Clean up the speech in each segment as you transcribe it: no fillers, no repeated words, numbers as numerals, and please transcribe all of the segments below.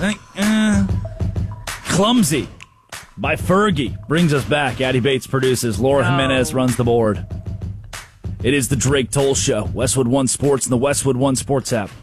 Clumsy by Fergie brings us back. Addie Bates produces. Laura Jimenez runs the board. It is the Drake Toll Show. Westwood One Sports and the Westwood One Sports app.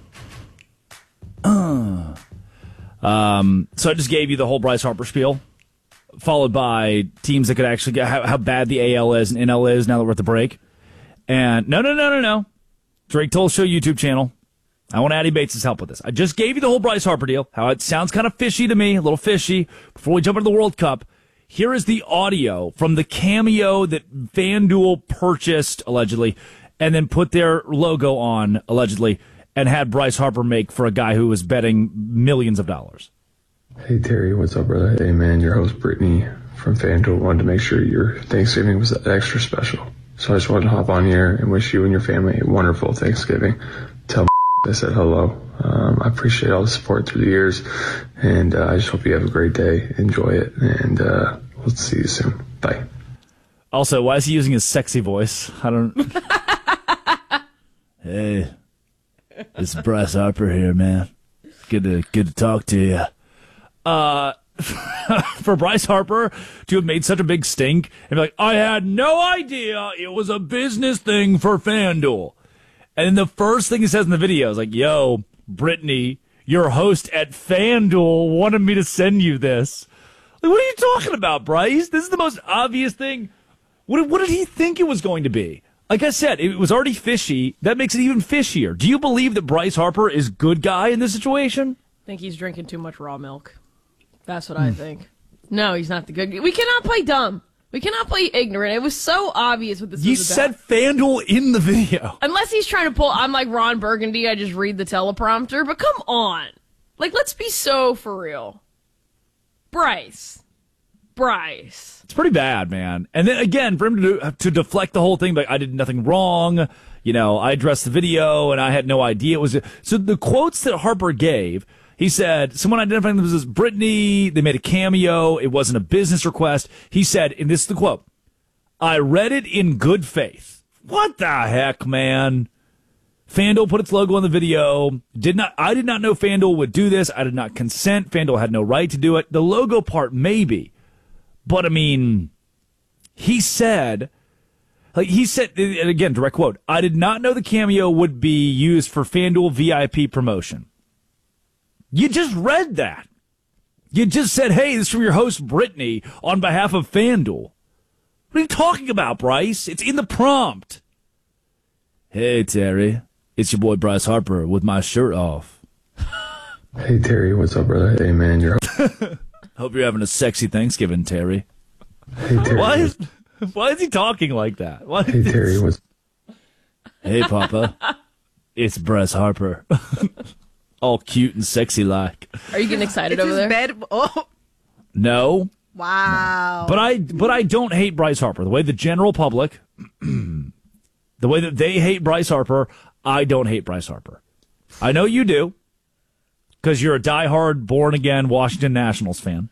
So I just gave you the whole Bryce Harper spiel, followed by teams that could actually get how bad the AL is and NL is now that we're at the break. And no. Drake Toll Show YouTube channel. I want Addie Bates' help with this. I just gave you the whole Bryce Harper deal, how it sounds kind of fishy to me, a little fishy. Before we jump into the World Cup, here is the audio from the cameo that FanDuel purchased, allegedly, and then put their logo on, allegedly, and had Bryce Harper make for a guy who was betting millions of dollars. Hey, Terry, what's up, brother? Hey, man, your host, Brittany from FanDuel, wanted to make sure your Thanksgiving was extra special. So I just wanted to hop on here and wish you and your family a wonderful Thanksgiving. Tell I said hello. I appreciate all the support through the years, and I just hope you have a great day. Enjoy it, and we'll see you soon. Bye. Also, why is he using his sexy voice? I don't... Hey, it's Bryce Harper here, man. Good to talk to you. For Bryce Harper to have made such a big stink and be like, I had no idea it was a business thing for FanDuel. And then the first thing he says in the video is like, yo, Brittany, your host at FanDuel wanted me to send you this. Like, what are you talking about, Bryce? This is the most obvious thing. What did he think it was going to be? Like I said, it was already fishy. That makes it even fishier. Do you believe that Bryce Harper is good guy in this situation? I think he's drinking too much raw milk. That's what I think. No, he's not the good guy. We cannot play dumb. We cannot play ignorant. It was so obvious what this was about. You said FanDuel in the video. Unless he's trying to pull, I'm like Ron Burgundy, I just read the teleprompter. But come on. Like, let's be so for real. Bryce. It's pretty bad, man. And then, again, for him to deflect the whole thing, like, I did nothing wrong. You know, I addressed the video, and I had no idea it was... So the quotes that Harper gave... He said, someone identifying them as Brittany, they made a cameo, it wasn't a business request. He said, and this is the quote, I read it in good faith. What the heck, man? FanDuel put its logo on the video. I did not know FanDuel would do this. I did not consent. FanDuel had no right to do it. The logo part, maybe. But, I mean, he said, and again, direct quote, I did not know the cameo would be used for FanDuel VIP promotion. You just read that. You just said, hey, this is from your host, Brittany, on behalf of FanDuel. What are you talking about, Bryce? It's in the prompt. Hey, Terry. It's your boy, Bryce Harper, with my shirt off. Hey, Terry. What's up, brother? Hey, man. Hope you're having a sexy Thanksgiving, Terry. Hey, Terry. Why is he talking like that? Hey, Terry. Hey, Papa. It's Bryce Harper. All cute and sexy like. Are you getting excited over there? Bed. Oh. No. Wow. But I don't hate Bryce Harper. The way the general public, the way that they hate Bryce Harper, I don't hate Bryce Harper. I know you do, because you're a diehard, born-again Washington Nationals fan.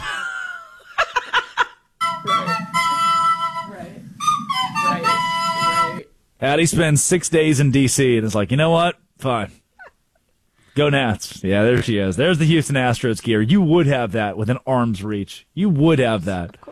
Right. Addie spends 6 days in D.C. and is like, you know what? Fine. Go Nats. Yeah, there she is. There's the Houston Astros gear. You would have that with an arm's reach. You would have that.